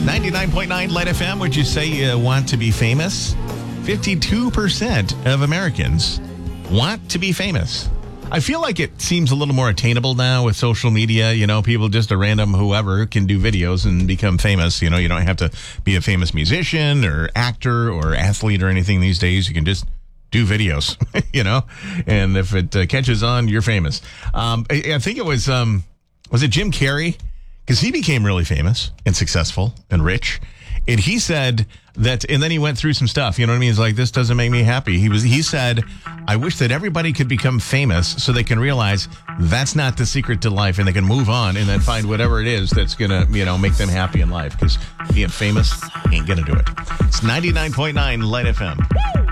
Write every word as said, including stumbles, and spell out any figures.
ninety-nine point nine Light F M. Would you say you want to be famous? fifty-two percent of Americans want to be famous. I feel like it seems a little more attainable now with social media. You know, people, just a random whoever can do videos and become famous. You know, you don't have to be a famous musician or actor or athlete or anything these days. You can just do videos, you know, and if it uh, catches on, you're famous. Um, I, I think it was, um, was it Jim Carrey? Because he became really famous and successful and rich. And he said that, and then he went through some stuff. You know what I mean? He's like, this doesn't make me happy. He was, he said, I wish that everybody could become famous so they can realize that's not the secret to life, and they can move on and then find whatever it is that's going to, you know, make them happy in life. Because being famous ain't going to do it. It's ninety-nine point nine Light F M.